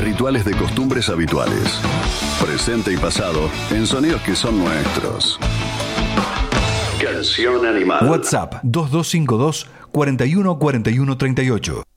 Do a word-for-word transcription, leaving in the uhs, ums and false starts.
rituales de costumbres habituales. Presente y pasado en sonidos que son nuestros. Canción Animal. WhatsApp dos dos cinco dos, cuatro uno cuatro uno tres ocho.